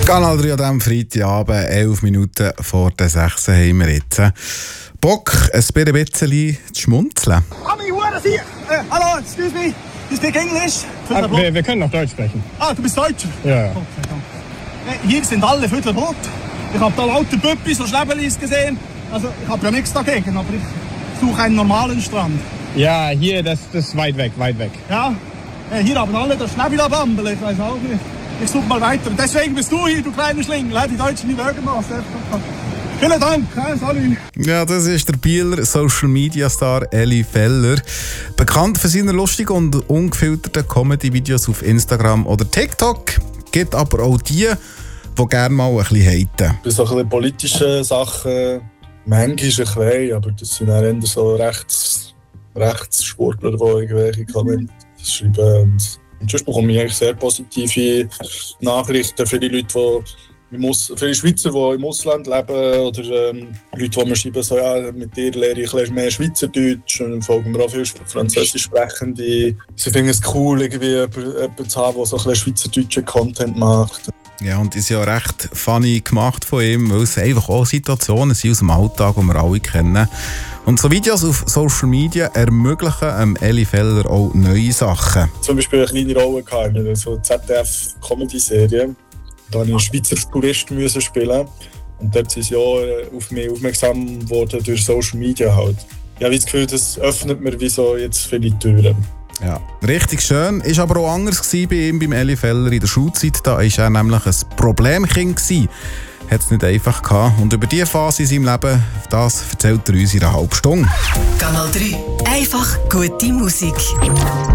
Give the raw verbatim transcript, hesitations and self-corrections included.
Kanal drei an diesem Freitagabend, elf Minuten vor der sechs haben wir jetzt. Bock, ein bisschen zu schmunzeln. Ami, wo ist hier? Äh, hallo, excuse me. You speak English? Ah, wir, wir können auch Deutsch sprechen. Ah, du bist Deutscher? Ja, ja. Okay, hier sind alle Viertelbrot. Ich habe da lauter Püppis und Schlebelis gesehen. Also, ich habe ja nichts dagegen, aber ich suche einen normalen Strand. Ja, hier, das, das ist weit weg, weit weg. Ja, äh, hier haben alle das Schnäbelabambel, ich weiß auch nicht. Ich suche mal weiter. Deswegen bist du hier, du kleiner Schlingel. Die Deutschen, die mögen das. Vielen Dank, salut. Ja, das ist der Bieler Social-Media-Star Eli Feller. Bekannt für seine lustigen und ungefilterten Comedy-Videos auf Instagram oder TikTok. Gibt aber auch die, die gerne mal ein bisschen haten. Bei so ein bisschen politischen Sachen, manchmal ein bisschen, aber das sind auch eher so Rechts, Rechtssportler, die irgendwelche Kommentare schreiben. Und Und sonst bekomme ich eigentlich sehr positive Nachrichten für die Leute, die im Aus- für die Schweizer, die im Ausland leben, oder ähm, Leute, die mir schreiben, so, ja, mit dir lerne ich ein bisschen mehr Schweizerdeutsch, und folgen mir auch viele Französisch Sprechende. Sie finden es cool, irgendwie jemanden zu haben, der so ein bisschen schweizerdeutschen Content macht. Ja, und ist ja recht funny gemacht von ihm, weil es einfach auch Situationen sind aus dem Alltag, die wir alle kennen. Und so Videos auf Social Media ermöglichen ähm, Eli Feller auch neue Sachen. Zum Beispiel eine kleine Rolle gehabt in so Z D F-Comedy-Serie. Da musste ich einen Schweizer Tourist müssen spielen. Und dort sind sie auch auf mich aufmerksam geworden durch Social Media halt. Ich habe das Gefühl, das öffnet mir wie so jetzt viele Türen. Ja, richtig schön. Ist aber auch anders gewesen bei ihm, beim Eli Feller in der Schulzeit. Da war er nämlich ein Problemkind gewesen. Hat es nicht einfach gehabt. Und über diese Phase in seinem Leben, das erzählt er uns in einer halben Stunde. Kanal drei. Einfach gute Musik.